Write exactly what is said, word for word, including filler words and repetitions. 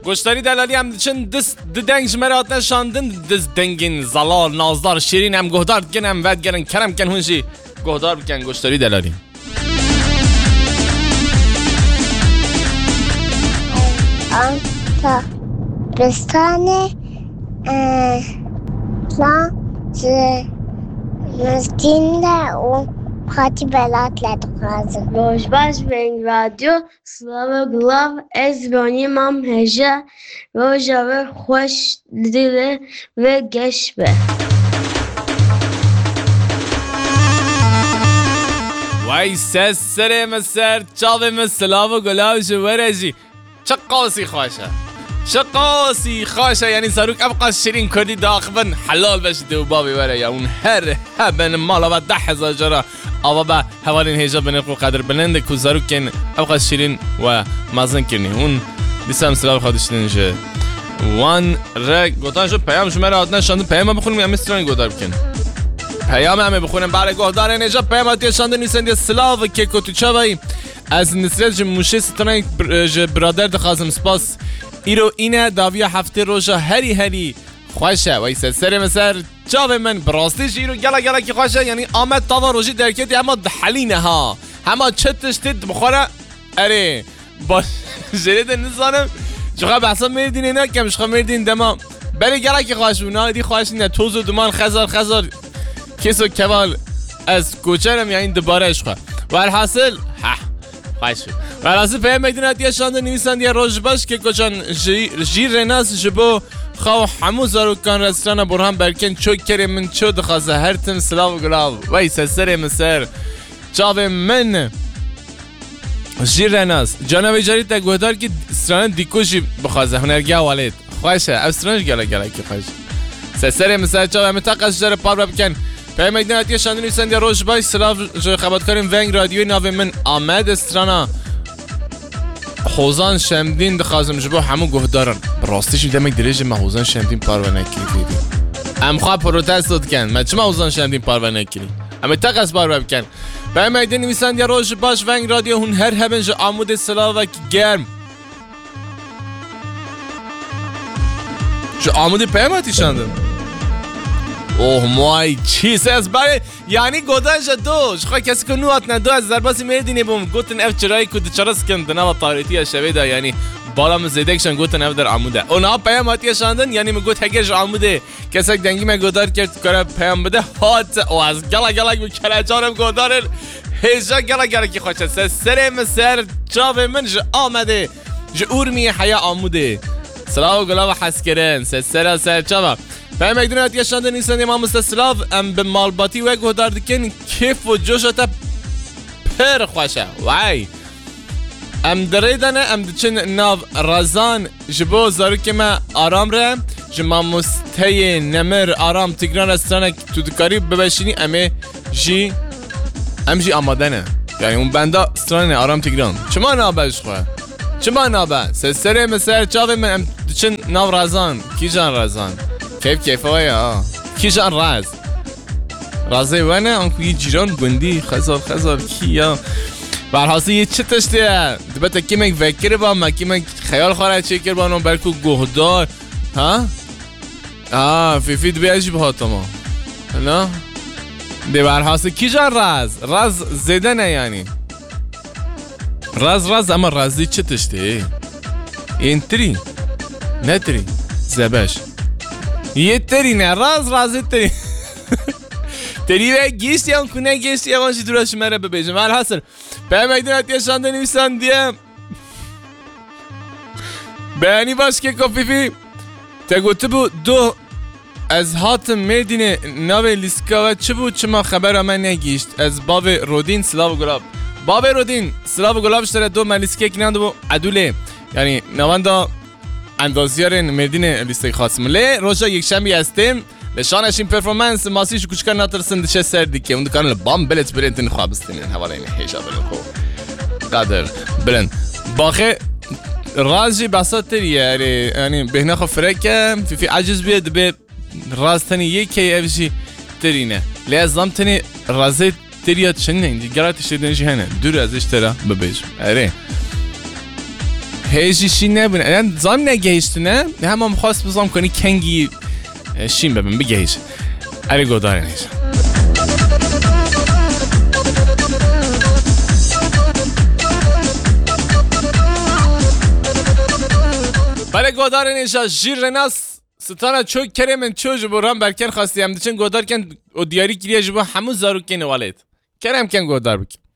گوشتاری دلالی هم چن دست دنگ جمرات نشاندن دست دنگین زلال نازدار شیرین هم گهدار کن هم ود گرن کرم کن هونجی گهدار بکن گوشتاری دلالی آن تا بستانه پلان مسکینده و خاطی بلات لدخازم روشباش بینگ رادیو سلاو گلاو از رانی مام هجا روژا و خوش دیده و گشبه وای سسره مسر چاوه مسلاو گلاو جوارجی چه قاسی خوشه چه قاسی خوشه یعنی ساروک ابقا شیرین کردی داخبن حلال بشه دو بابی وره یا اون هر هبن مالا و ده هزار جرا آوا با حوالین هیجا بنرخ و قدر بلنده که ساروک کن ابقا شیرین و مزن کرنی اون دیسه مسلاو خودشتین جه وان رگ گوتان شو پیام شما را آتنا شانده پیام بخونیم یا مسترانی گودار بکن پیام همه بخونیم برای گهدار نجا پیام آتیا شانده نیستن دی سلاو که کتو چا بایی از نصرت جه موشه ستانه برادر دخوازم سپاس ایرو اینه داویا هفته روشا هری هری خوشه وایسه سر مسر جاوه من براستیش ایرو گلا گلا که خوشه یعنی آمد تاوا روشی درکتی اما دحلینه ها همه چتش تید بخوره اره باش جرید نزانم چخواه بحثا میردین اینا کمش خواه میردین دما بری گلا که خوش اونا دی خوش اینه توز و دمان خزار خزار کس و کبال از کوچرم یعنی دوباره اش خواه و الحاصل ها خوش شد و الحاصل پیام میدین اتیه شانده نویسند یه روش باش که کچان جیر رناس جبو خواه همو زاروکان رستران برهان برکن چوک کری من چو دخواسته هر تم سلاو و گلاو وی سسر مسر چاوه من جیر رناس جانوی جاری تا گوهدار که سرانه دیکوشی بخواسته هنرگی والید خوشه افسرانش گلا گلا که خوش سسر مسر چاوه همه تاقش جاره پار بکن پیام میدین اتیه شانده نویسند یه روش باش سلاو جو خبات کاریم ونگ رادیوی ناوی من آمد استرانا حوزان شمدین دخوازم جبو همو گهدارن براستیش میدم یک دریج ما حوزان شمدین پارو نکلی دیدی ام خواه پروتست داد کن ما چما حوزان شمدین پارو نکلی اما تقص پارو بکن به میدین نویسند یا روش باش ونگ رادیو هون هر هبن جو آمود سلاوک گرم جو آمود پیماتی شاندن اوه مای چیز از برای یعنی گودنش دوش خواه کسی که نوات ندو از درباسی میدینی بوم گوتن اف چرایی کود چرس کند نوا تاریتی شوی دا یعنی بالا مزیدکشن گوتن اف در عموده اونا پیام هاتی شاندن یعنی مگوت هگرش عموده کسی دنگی من گودار کرد کاره پیام بده هات او از گلا گلا بکره جانم گودارن هیجا گلا گلا کی خوشه سر مسر جاوه من جو آمده جو اورمی حیا عموده سلاو گلا و حس کرن سر سر چاوا پیام یک دونه شانده نیستن امام مستسلاو ام به مالباتی و گهدار دکن کیف و جوشتا پر خوشه وای ام دریدنه ام دچن ناو رازان جبو زاروک ما آرام ره جما مستی نمر آرام تگران استرانه تو دکاری ببشینی امه جی ام جی آماده نه یعنی اون بنده استرانه آرام تگران چما نابش خواه چما نابه سسره مسر چاوه من ام دچن ناو رازان کی جان رازان کیف کیف آیا کیشان راز رازه ونه آنکو یه جیران گندی خزار خزار کیا برحاصل یه چه تشتیه دبته که من فکر با ما که من خیال خواهد چه کر با نام برکو گهدار ها آه فی فی دبی عجیب ها تما نه ده برحاصل کیشان راز راز زیده نه یعنی راز راز اما رازی چه تشتیه این تری نه تری زبش یه تری نه راز رازی تری تری و گیشتی هم کنه گیشتی هم آنچه دوراش مره ببیجم الحاصل به میدون اتیه شانده نویسان دیم بیانی باش که کافیفی تگوته بود دو از هاتم میدینه ناوی لیسکا و چه بود چه ما خبر همه نگیشت از باب رودین سلاو گلاب باب رودین سلاو گلاب شتره دو ملیسکه کنند و عدوله یعنی نوانده اندازیارن مردین لیسته خاصم لی روژا یک شنبی هستیم لشانش این پرفورمنس ماسیش کوچکر ناترسن دشه سردی که اون دکانل بام بلت برنتن خواه بستینین حوالا این حیشا بلن خو قدر بلن باخه رازی بسات تریه یعنی بهنه خو فرکه فی فی عجز بیاد به راز تنی یک که افشی ترینه لی از زم تنی رازی تریاد شنه اینجی گراتش دیدنشی هنه دور ازش ترا ببیجم اره هیچی شی نبونه یعنی زام نگهشتونه همه خواست بزام کنی کنگی شین ببین بگهش اره گودار نیشه بله گودار نیشه جیر رناس ستانه چوک کرمن چو جبران برکن خواستی هم دیچن گودار کن و دیاری کریه جبا همون زارو کنه والید کرم کن گودار بکن